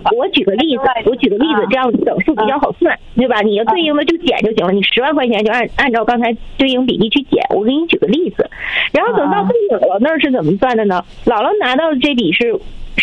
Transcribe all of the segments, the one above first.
我举个例子，这样整数比较好算，对吧？你要对应的就减就行了，你10万块钱就按照刚才对应比例去减。我给你举个例子，然后等到对姥姥那儿是怎么算的呢？姥姥拿到的这笔是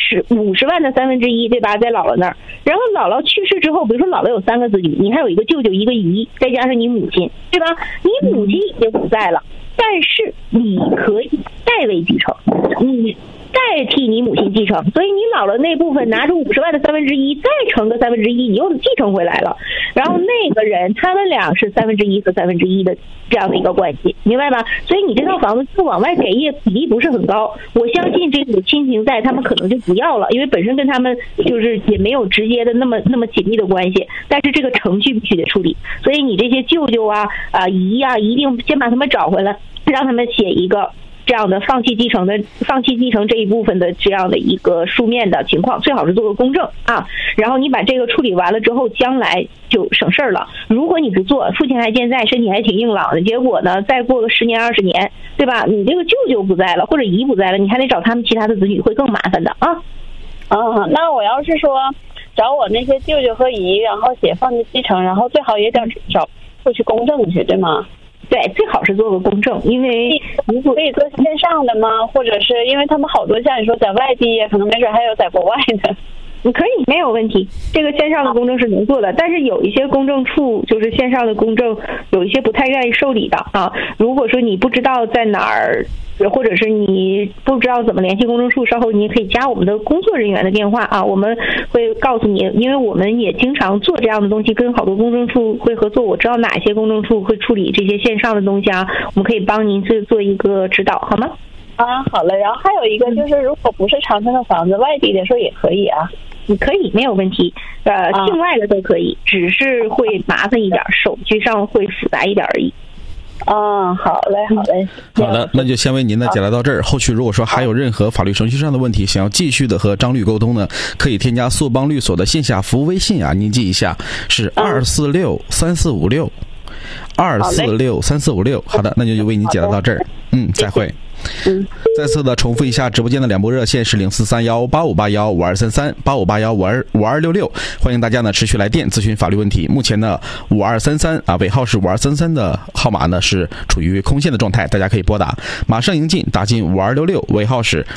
50万的1/3，对吧？在姥姥那儿，然后姥姥去世之后，比如说姥姥有3个子女，你还有一个舅舅一个姨，再加上你母亲，对吧？你母亲已经不在了，但是你可以代位继承，你代替你母亲继承，所以你姥姥那部分拿出50万的1/3，再乘个1/3，你又继承回来了。然后那个人他们俩是1/3和1/3的这样的一个关系，明白吧？所以你这套房子就往外给也比例不是很高，我相信这个亲情在他们可能就不要了，因为本身跟他们就是也没有直接的那么紧密的关系，但是这个程序必须得处理，所以你这些舅舅姨一定先把他们找回来，让他们写一个这样的放弃继承这一部分的这样的一个书面的情况，最好是做个公证啊。然后你把这个处理完了之后，将来就省事儿了。如果你不做，父亲还健在，身体还挺硬朗的，结果呢，再过个10年20年，对吧？你这个舅舅不在了，或者姨不在了，你还得找他们其他的子女，会更麻烦的啊。 那我要是说找我那些舅舅和姨，然后写放弃继承，然后最好也得找去公证去，对吗？ 对，最好是做个公证，因为如果可以做线上的吗？或者是因为他们好多像你说在外地，可能没准还有在国外的。 你可以，没有问题。这个线上的公证是能做的，但是有一些公证处就是线上的公证，有一些不太愿意受理的啊。如果说你不知道在哪儿，或者是你不知道怎么联系公证处，稍后你也可以加我们的工作人员的电话啊，我们会告诉你，因为我们也经常做这样的东西，跟好多公证处会合作，我知道哪些公证处会处理这些线上的东西啊，我们可以帮您去做一个指导，好吗？ 好了，然后还有一个就是，如果不是长春的房子，外地的时候也可以啊。 你可以，没有问题。境外的都可以，只是会麻烦一点，手续上会复杂一点而已。 好嘞。 好的，那就先为您的解答到这儿。后续如果说还有任何法律程序上的问题，想要继续的和张律沟通呢，可以添加速邦律所的线下服务微信啊，您记一下是2463456，2463456。好的，那就为您解答到这儿。再会。再次的重复一下，直播间的两拨热线是043185815233，85815266，欢迎大家呢持续来电咨询法律问题。目前呢5233尾号是5233的号码呢是处于空线的状态，大家可以拨打，马上迎进打进5266，尾号是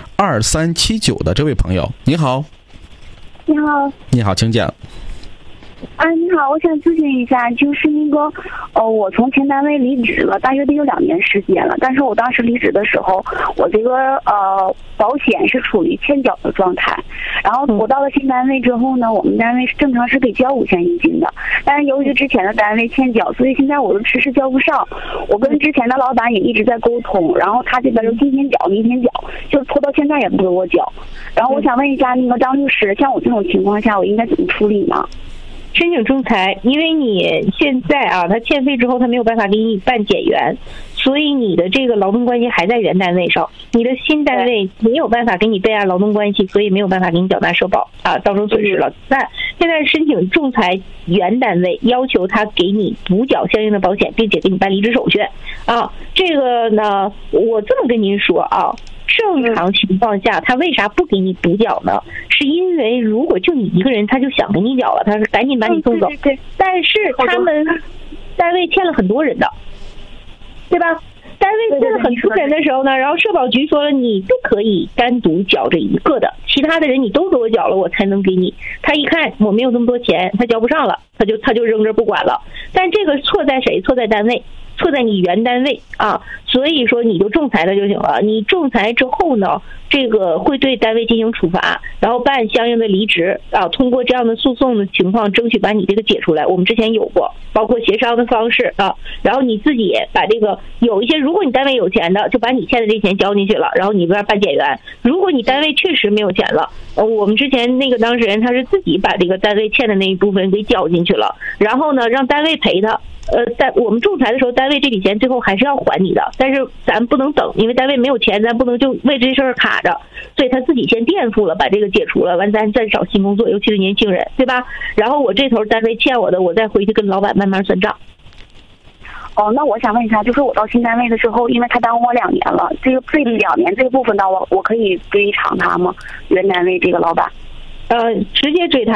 2379的这位朋友，你好。你好，请讲。 你好，我想咨询一下，就是那个，我从前单位离职了，大约得有2年时间了。但是我当时离职的时候，我这个保险是处于欠缴的状态。然后我到了新单位之后呢，我们单位正常是给交5100金的，但是由于之前的单位欠缴，所以现在我都迟迟交不上。我跟之前的老板也一直在沟通，然后他这边就今天缴明天缴，就拖到现在也不给我缴。然后我想问一下那个张律师，像我这种情况下，我应该怎么处理呢？ 申请仲裁，因为你现在他欠费之后，他没有办法给你办减员，所以你的这个劳动关系还在原单位上，你的新单位没有办法给你备案劳动关系，所以没有办法给你缴纳社保造成损失了。那现在申请仲裁，原单位要求他给你补缴相应的保险，并且给你办离职手续这个呢，我这么跟您说正常情况下，他为啥不给你补缴呢？是因为如果就你一个人，他就想给你缴了，他是赶紧把你送走。 对。 但是他们单位欠了很多人的，对吧？单位欠了很多人的时候呢，然后社保局说了，你不可以单独缴这一个的，其他的人你都给我缴了，我才能给你。他一看我没有这么多钱，他交不上了，他就扔这不管了。但这个错在谁？错在单位。错在你原单位所以说你就仲裁了就行了。你仲裁之后呢，这个会对单位进行处罚，然后办相应的离职通过这样的诉讼的情况，争取把你这个解出来。我们之前有过，包括协商的方式然后你自己把这个有一些，如果你单位有钱的，就把你欠的这钱交进去了，然后你不要办减员。如果你单位确实没有钱了，我们之前那个当事人他是自己把这个单位欠的那一部分给交进去了，然后呢让单位赔他。在我们仲裁的时候，单位这笔钱最后还是要还你的，但是咱不能等，因为单位没有钱，咱不能就为这事儿卡着，所以他自己先垫付了，把这个解除了，完咱再找新工作，尤其是年轻人，对吧？然后我这头单位欠我的，我再回去跟老板慢慢算账。 那我想问一下，就是我到新单位的时候，因为他耽误我2年了，这2年这个部分我可以追偿他吗？原单位这个老板？ 直接追他。